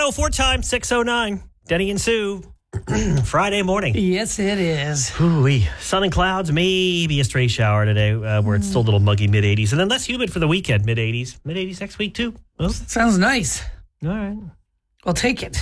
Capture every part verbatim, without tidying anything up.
oh four time, six oh nine. Denny and Sue. Friday morning. Yes, it is. Ooh-wee. Sun and clouds, maybe a stray shower today, uh, where it's still a little muggy, mid eighties. And then less humid for the weekend, mid eighties. mid eighties next week, too. Well, sounds nice. All right. I'll take it.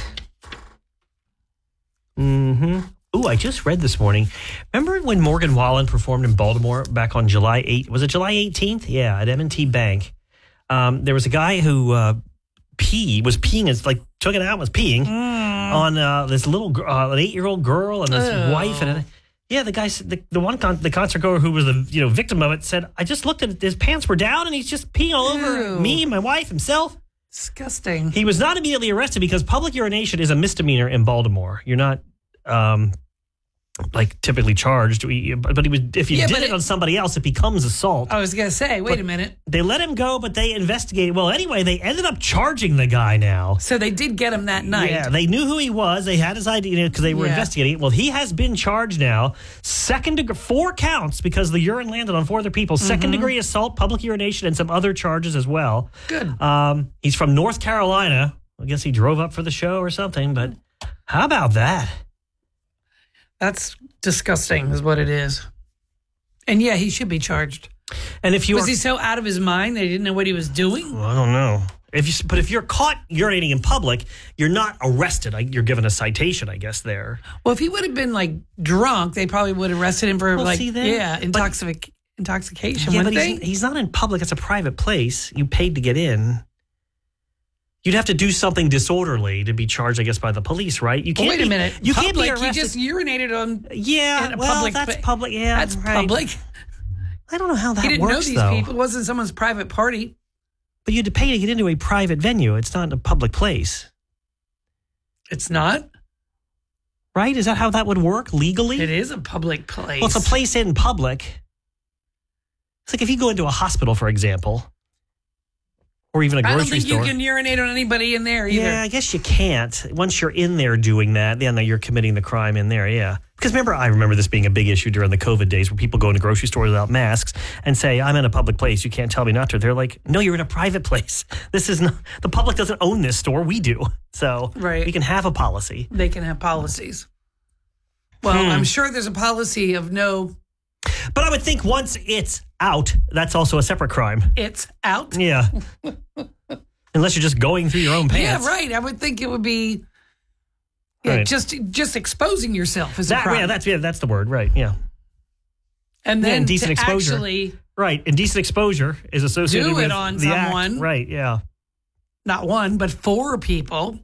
Mm-hmm. Ooh, I just read this morning. Remember when Morgan Wallen performed in Baltimore back on July eighth? Was it July eighteenth? Yeah, at M and T Bank. Um, there was a guy who uh, pee was peeing, as like took it out, was peeing mm. on uh, this little uh, an eight year old girl and his oh. wife, and uh, yeah, the guy, the, the one con- the concert goer who was the you know victim of it said, I just looked at it, his pants were down and he's just peeing all over Ew. me, my wife, himself. Disgusting. He was not immediately arrested because public urination is a misdemeanor in Baltimore. You're not. Um, like typically charged, we, but he was. If you yeah, did it, it, on somebody else, it becomes assault. I was gonna say, wait but a minute. They let him go, but they investigated. Well, anyway, they ended up charging the guy now. So they did get him that night. Yeah, they knew who he was. They had his I D because you know, they were yeah. investigating. Well, he has been charged now. Second degree, four counts because the urine landed on four other people. Mm-hmm. Second degree assault, public urination, and some other charges as well. Good. Um, he's from North Carolina. I guess he drove up for the show or something. But how about that? That's disgusting is what it is. And yeah, he should be charged. And if you Was are, he so out of his mind they didn't know what he was doing? Well, I don't know. If you, but if you're caught urinating in public, you're not arrested. You're given a citation, I guess, there. Well, if he would have been, like, drunk, they probably would have arrested him for, well, like, see, then, yeah, intoxic- intoxication. Yeah, but he's, he's not in public. It's a private place. You paid to get in. You'd have to do something disorderly to be charged, I guess, by the police, right? You can't. Well, wait a be, minute. You public, can't be arrested. He just urinated on. Yeah, in a well, public that's pa- public. Yeah, that's right. public. I don't know how that he didn't works. know these though. people. It wasn't someone's private party. But you had to pay to get into a private venue. It's not a public place. It's not. Right? Is that how that would work legally? It is a public place. Well, it's a place in public. It's like if you go into a hospital, for example. Or even a grocery I don't think store. you can urinate on anybody in there either. Yeah, I guess you can't. Once you're in there doing that, then you're committing the crime in there, yeah. Because remember, I remember this being a big issue during the COVID days where people go into grocery stores without masks and say, I'm in a public place. You can't tell me not to. They're like, no, you're in a private place. This is not, the public doesn't own this store. We do. So right. we can have a policy. They can have policies. Well, hmm. I'm sure there's a policy of no. But I would think once it's out, that's also a separate crime. It's out? Yeah. Unless you're just going through your own pants. Yeah, right. I would think it would be yeah, right. just just exposing yourself is that, a crime. Yeah, that's, yeah, that's the word, right, yeah. And then yeah, indecent to exposure. actually right, indecent exposure is associated do with it on the someone. Act. Right, yeah. Not one, but four people,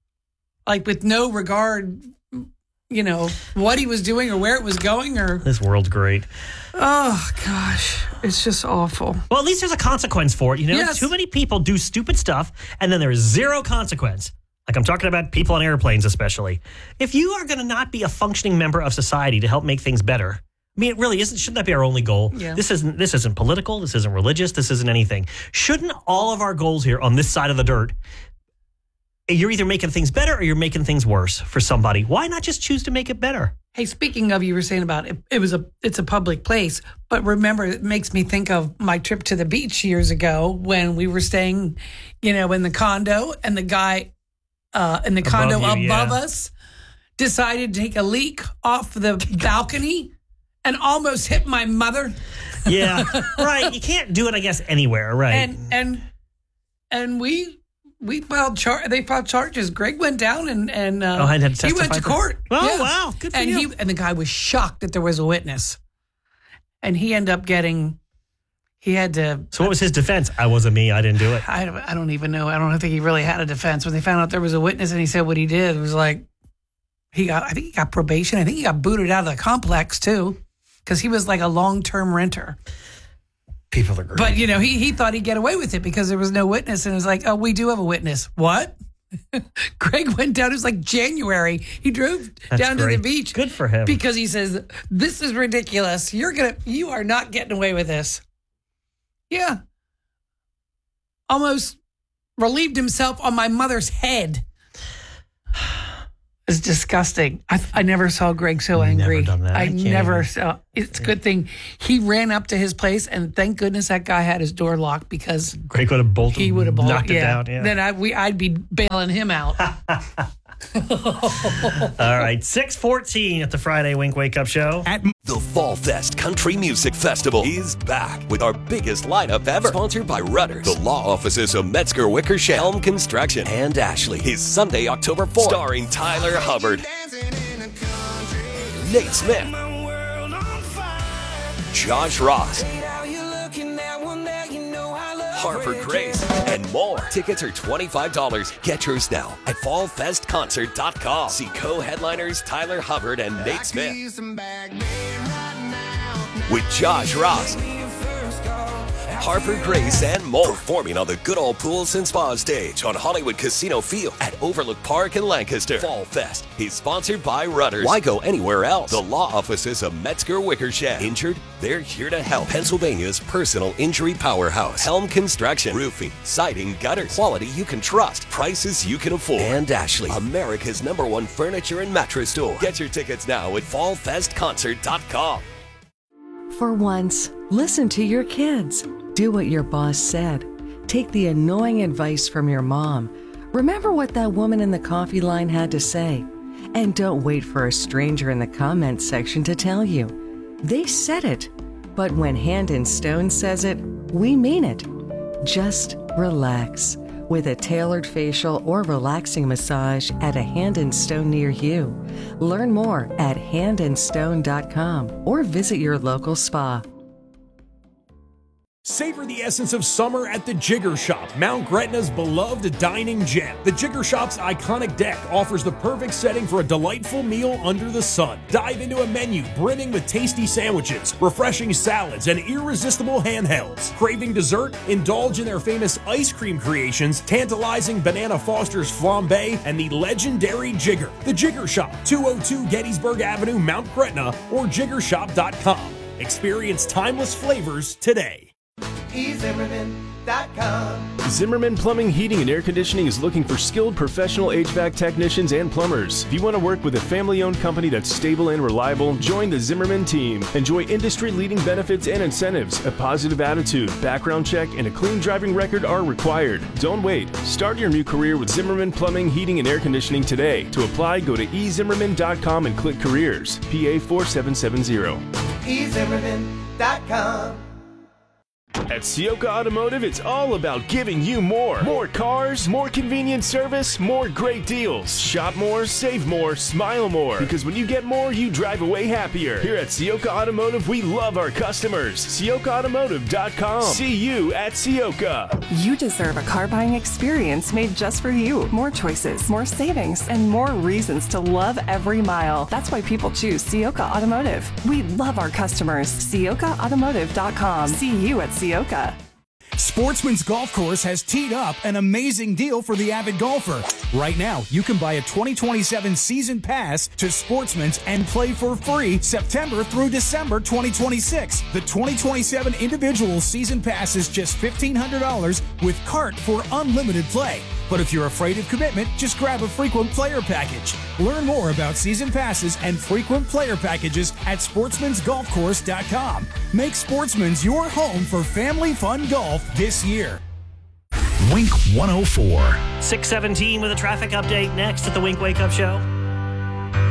like with no regard, you know, what he was doing or where it was going or... This world's great. Oh, gosh. It's just awful. Well, at least there's a consequence for it, you know? Yes. Too many people do stupid stuff, and then there's zero consequence. Like I'm talking about people on airplanes especially. If you are going to not be a functioning member of society to help make things better, I mean, it really isn't. Shouldn't that be our only goal? Yeah. This isn't. This isn't political. This isn't religious. This isn't anything. Shouldn't all of our goals here on this side of the dirt? You're either making things better or you're making things worse for somebody. Why not just choose to make it better? Hey, speaking of, you were saying about it, it was a it's a public place, but remember, it makes me think of my trip to the beach years ago when we were staying, you know, in the condo, and the guy uh, in the above condo you, above yeah. us decided to take a leak off the balcony and almost hit my mother. Yeah, right. You can't do it, I guess, anywhere, right? And and and we. We filed char- They filed charges. Greg went down and and uh, oh, I had to he went testify to for- court. Oh, Yeah. wow, good for and you. He, and the guy was shocked that there was a witness, and he ended up getting. He had to. So what was his defense? I wasn't me. I didn't do it. I don't, I don't even know. I don't think he really had a defense when they found out there was a witness, and he said what he did. It was like he got. I think he got probation. I think he got booted out of the complex too, because he was like a long term renter. People are great. But, you know, he, he thought he'd get away with it because there was no witness. And it was like, oh, we do have a witness. What? Greg went down. It was like January. He drove That's down great. to the beach. Good for him. Because he says, this is ridiculous. You're going to, you are not getting away with this. Yeah. Almost relieved himself on my mother's head. It's disgusting. I, I never saw Greg so angry. Never done that. I, I can't never even- saw. It's a good thing he ran up to his place, and thank goodness that guy had his door locked because Greg would have bolted. he would have knocked yeah. it down. Yeah. Then I we I'd be bailing him out. All right, six fourteen at the Friday Wink Wake Up Show. At the Fall Fest Country Music Festival is back with our biggest lineup ever. Sponsored by Rudders, the law offices of Metzger Wickersham, Helm Construction, and Ashley. Is Sunday, October fourth. Starring Tyler Hubbard, Nate Smith, Josh Ross, Harper Grace, and more. Tickets are twenty-five dollars. Get yours now at fall fest concert dot com. See co-headliners Tyler Hubbard and Nate Smith with Josh Ross, Harper Grace, and more. Performing on the Good Old Pools and Spa stage on Hollywood Casino Field at Overlook Park in Lancaster. Fall Fest is sponsored by Rudders. Why go anywhere else? The law offices of Metzger Wickersham. Injured? They're here to help. Pennsylvania's personal injury powerhouse. Helm Construction. Roofing, siding, gutters. Quality you can trust. Prices you can afford. And Ashley, America's number one furniture and mattress store. Get your tickets now at fall fest concert dot com. For once, listen to your kids. Do what your boss said. Take the annoying advice from your mom. Remember what that woman in the coffee line had to say. And don't wait for a stranger in the comments section to tell you. They said it. But when Hand and Stone says it, we mean it. Just relax with a tailored facial or relaxing massage at a Hand and Stone near you. Learn more at hand and stone dot com or visit your local spa. Savor the essence of summer at the Jigger Shop, Mount Gretna's beloved dining gem. The Jigger Shop's iconic deck offers the perfect setting for a delightful meal under the sun. Dive into a menu brimming with tasty sandwiches, refreshing salads, and irresistible handhelds. Craving dessert? Indulge in their famous ice cream creations, tantalizing Banana Foster's flambe, and the legendary Jigger. The Jigger Shop, two oh two Gettysburg Avenue, Mount Gretna, or jigger shop dot com. Experience timeless flavors today. e zimmerman dot com. Zimmerman Plumbing, Heating, and Air Conditioning is looking for skilled professional H V A C technicians and plumbers. If you want to work with a family-owned company that's stable and reliable, join the Zimmerman team. Enjoy industry-leading benefits and incentives. A positive attitude, background check, and a clean driving record are required. Don't wait. Start your new career with Zimmerman Plumbing, Heating, and Air Conditioning today. To apply, go to e zimmerman dot com and click Careers. P A four seven seven zero. e zimmerman dot com. At Sioka Automotive, it's all about giving you more. More cars, more convenient service, more great deals. Shop more, save more, smile more. Because when you get more, you drive away happier. Here at Sioka Automotive, we love our customers. Sioka automotive dot com. See you at Sioka. You deserve a car buying experience made just for you. More choices, more savings, and more reasons to love every mile. That's why people choose Sioka Automotive. We love our customers. Sioka automotive dot com. See you at Sioka. Sportsman's Golf Course has teed up an amazing deal for the avid golfer. Right now, you can buy a twenty twenty-seven season pass to Sportsman's and play for free September through December twenty twenty-six. The twenty twenty-seven individual season pass is just fifteen hundred dollars with cart for unlimited play. But if you're afraid of commitment, just grab a frequent player package. Learn more about season passes and frequent player packages at sportsmans golf course dot com. Make Sportsman's your home for family fun golf this year. Wink one oh four. six seventeen with a traffic update next at the Wink Wake Up Show.